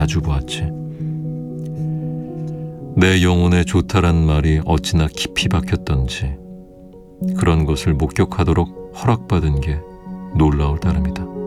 자주 보았지. 내 영혼에 좋다란 말이 어찌나 깊이 박혔던지 그런 것을 목격하도록 허락받은 게 놀라울 따름이다.